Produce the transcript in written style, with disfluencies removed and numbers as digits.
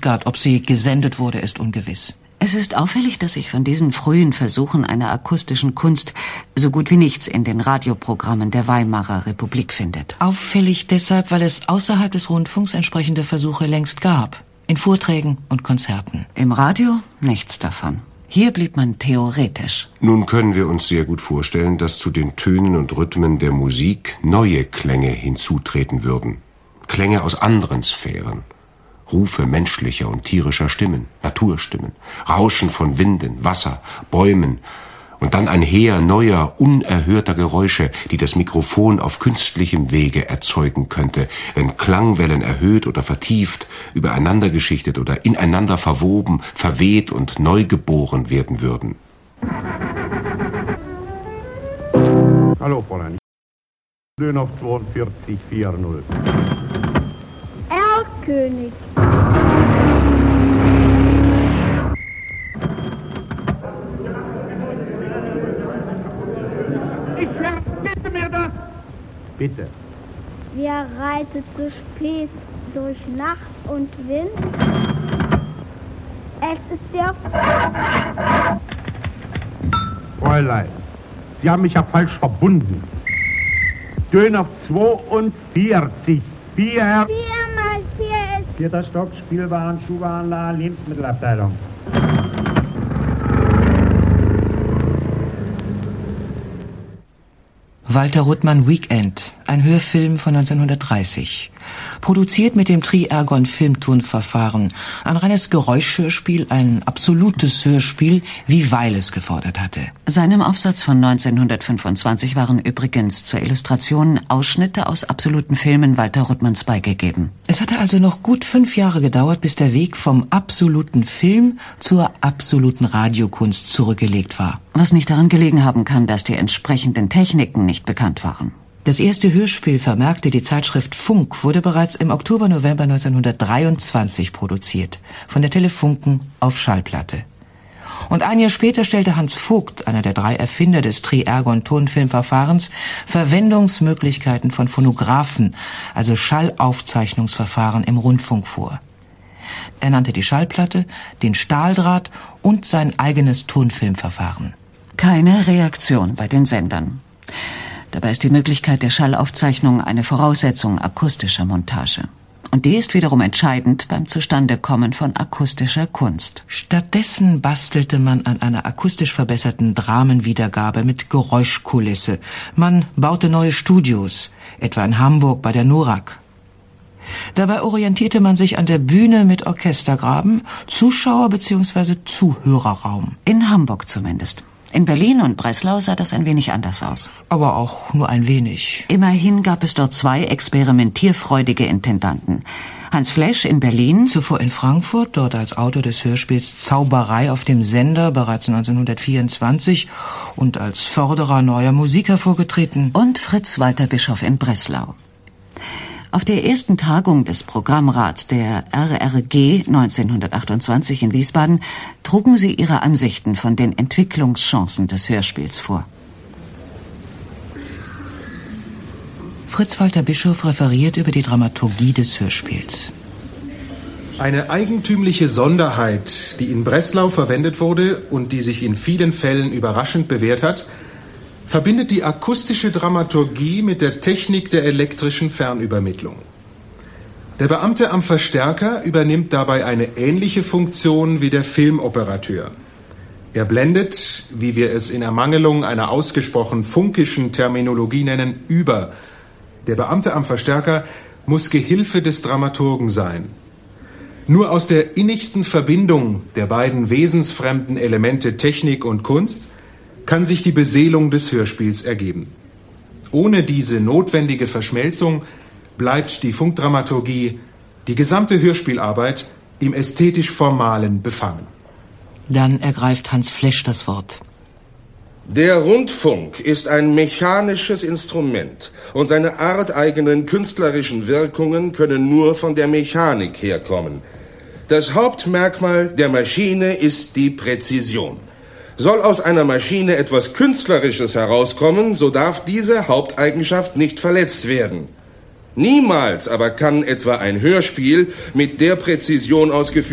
Stuttgart. Ob sie gesendet wurde, ist ungewiss. Es ist auffällig, dass sich von diesen frühen Versuchen einer akustischen Kunst so gut wie nichts in den Radioprogrammen der Weimarer Republik findet. Auffällig deshalb, weil es außerhalb des Rundfunks entsprechende Versuche längst gab. In Vorträgen und Konzerten. Im Radio nichts davon. Hier blieb man theoretisch. Nun können wir uns sehr gut vorstellen, dass zu den Tönen und Rhythmen der Musik neue Klänge hinzutreten würden. Klänge aus anderen Sphären. Rufe menschlicher und tierischer Stimmen, Naturstimmen, Rauschen von Winden, Wasser, Bäumen und dann ein Heer neuer, unerhörter Geräusche, die das Mikrofon auf künstlichem Wege erzeugen könnte, wenn Klangwellen erhöht oder vertieft, übereinander geschichtet oder ineinander verwoben, verweht und neu geboren werden würden. Hallo, Fräulein. Dönhoff 4240. König. Ich verbitte mir das. Bitte. Wer reitet so spät durch Nacht und Wind? Es ist der... Fräulein, Sie haben mich ja falsch verbunden. Dönhoff 42. 4 mal 4 ist... 4. Stock, Spielwaren, Schuhwarenladen, Lebensmittelabteilung. Walter Ruttmann Weekend, ein Hörfilm von 1930. Produziert mit dem Tri-Ergon-Filmtonverfahren. Ein reines Geräuschhörspiel, ein absolutes Hörspiel, wie Weil es gefordert hatte. Seinem Aufsatz von 1925 waren übrigens zur Illustration Ausschnitte aus absoluten Filmen Walter Ruttmanns beigegeben. Es hatte also noch gut 5 Jahre gedauert, bis der Weg vom absoluten Film zur absoluten Radiokunst zurückgelegt war. Was nicht daran gelegen haben kann, dass die entsprechenden Techniken nicht bekannt waren. Das erste Hörspiel, vermerkte die Zeitschrift Funk, wurde bereits im Oktober-November 1923 produziert, von der Telefunken auf Schallplatte. Und ein Jahr später stellte Hans Vogt, einer der 3 Erfinder des Tri-Ergon-Tonfilmverfahrens, Verwendungsmöglichkeiten von Phonographen, also Schallaufzeichnungsverfahren im Rundfunk vor. Er nannte die Schallplatte, den Stahldraht und sein eigenes Tonfilmverfahren. Keine Reaktion bei den Sendern. Dabei ist die Möglichkeit der Schallaufzeichnung eine Voraussetzung akustischer Montage. Und die ist wiederum entscheidend beim Zustandekommen von akustischer Kunst. Stattdessen bastelte man an einer akustisch verbesserten Dramenwiedergabe mit Geräuschkulisse. Man baute neue Studios, etwa in Hamburg bei der NORAK. Dabei orientierte man sich an der Bühne mit Orchestergraben, Zuschauer- bzw. Zuhörerraum. In Hamburg zumindest. In Berlin und Breslau sah das ein wenig anders aus. Aber auch nur ein wenig. Immerhin gab es dort 2 experimentierfreudige Intendanten. Hans Flesch in Berlin. Zuvor in Frankfurt, dort als Autor des Hörspiels Zauberei auf dem Sender, bereits 1924 und als Förderer neuer Musik hervorgetreten. Und Fritz Walter Bischof in Breslau. Auf der ersten Tagung des Programmrats der RRG 1928 in Wiesbaden trugen sie ihre Ansichten von den Entwicklungschancen des Hörspiels vor. Fritz Walter Bischof referiert über die Dramaturgie des Hörspiels. Eine eigentümliche Sonderheit, die in Breslau verwendet wurde und die sich in vielen Fällen überraschend bewährt hat, verbindet die akustische Dramaturgie mit der Technik der elektrischen Fernübermittlung. Der Beamte am Verstärker übernimmt dabei eine ähnliche Funktion wie der Filmoperateur. Er blendet, wie wir es in Ermangelung einer ausgesprochen funkischen Terminologie nennen, über. Der Beamte am Verstärker muss Gehilfe des Dramaturgen sein. Nur aus der innigsten Verbindung der beiden wesensfremden Elemente Technik und Kunst kann sich die Beseelung des Hörspiels ergeben. Ohne diese notwendige Verschmelzung bleibt die Funkdramaturgie, die gesamte Hörspielarbeit, im ästhetisch Formalen befangen. Dann ergreift Hans Flesch das Wort. Der Rundfunk ist ein mechanisches Instrument und seine arteigenen künstlerischen Wirkungen können nur von der Mechanik herkommen. Das Hauptmerkmal der Maschine ist die Präzision. Soll aus einer Maschine etwas Künstlerisches herauskommen, so darf diese Haupteigenschaft nicht verletzt werden. Niemals aber kann etwa ein Hörspiel mit der Präzision ausgeführt